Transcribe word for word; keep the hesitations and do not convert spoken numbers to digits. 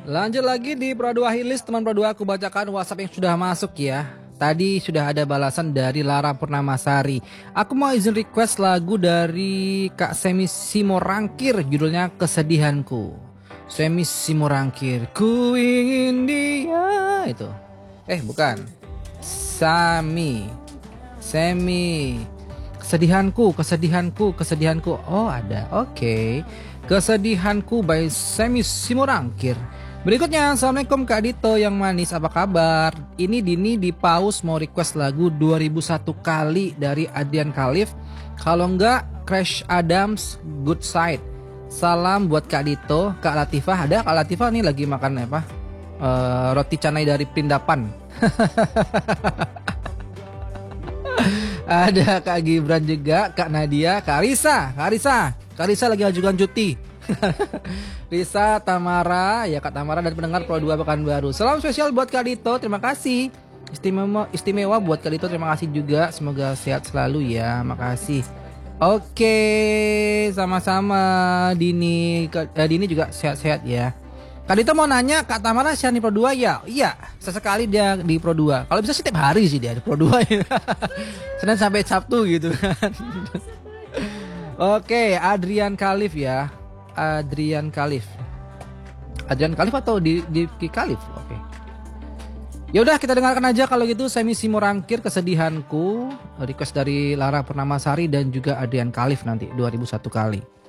Lanjut lagi di Pro dua Hitlist, teman Pro dua, aku bacakan WhatsApp yang sudah masuk ya. Tadi sudah ada balasan dari Lara Purnamasari. Aku mau izin request lagu dari Kak Semi Simorangkir, judulnya Kesedihanku. Semi Simorangkir, ku ingin dia itu. Eh bukan, Sami, Semi, kesedihanku, kesedihanku, kesedihanku. Oh ada, oke. Okay. Kesedihanku by Semi Simorangkir. Berikutnya, Assalamualaikum Kak Dito yang manis, apa kabar? Ini Dini di Paus mau request lagu dua ribu satu kali dari Adrian Khalif. Kalau enggak, Crash Adams, Good Side. Salam buat Kak Dito. Kak Latifah, ada Kak Latifah nih lagi makan apa? Uh, roti canai dari Perindapan. Ada Kak Gibran juga, Kak Nadia, Kak Risa, Kak Risa, Kak Risa lagi ajukan cuti. Risa, Tamara, ya Kak Tamara dan pendengar Pro dua Pekanbaru. Salam spesial buat Kak Dito, terima kasih. Istimewa, istimewa buat Kak Dito, terima kasih juga. Semoga sehat selalu ya, makasih. Oke, sama-sama Dini. Eh, Dini juga sehat-sehat ya. Kak Dito mau nanya, Kak Tamara siaran di Pro dua ya? Iya, sesekali dia di Pro dua. Kalau bisa setiap hari sih dia di Pro dua ya. Senin sampai Sabtu gitu kan. Oke, Adrian Khalif ya. Adrian Khalif. Adrian Khalif atau di di Khalif? Oke. Ya udah kita dengarkan aja kalau gitu Semi Simorangkir, Kesedihanku, request dari Lara Purnamasari dan juga Adrian Khalif nanti dua ribu satu kali.